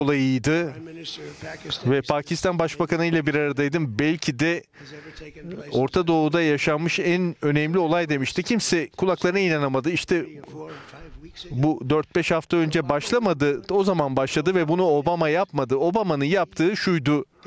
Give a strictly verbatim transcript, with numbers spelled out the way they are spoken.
olayıydı ve Pakistan Başbakanı ile bir aradaydım. Belki de Orta Doğu'da yaşanmış en önemli olay demişti. Kimse kulaklarına inanamadı. İşte bu dört beş hafta önce başlamadı. O zaman başladı ve bunu Obama yapmadı. Obama'nın yaptığı şuydu: